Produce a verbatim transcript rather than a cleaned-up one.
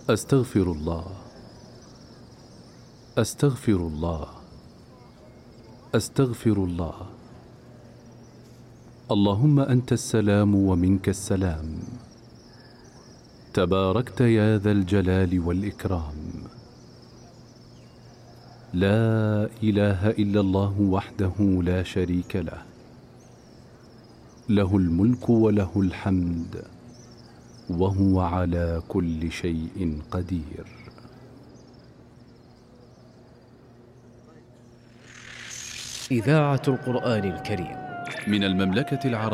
أستغفر الله، أستغفر الله، أستغفر الله. اللهم أنت السلام ومنك السلام، تباركت يا ذا الجلال والإكرام. لا إله إلا الله وحده لا شريك له، له الملك وله الحمد وهو على كل شيء قدير. إذاعة القرآن الكريم من المملكة العربية